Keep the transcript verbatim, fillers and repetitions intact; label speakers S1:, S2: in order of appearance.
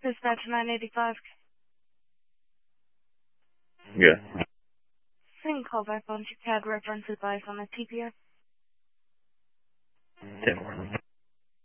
S1: Dispatch nine eighty-five.
S2: Yeah.
S1: Same call back on your C A D reference advice on the T P S.
S2: ten.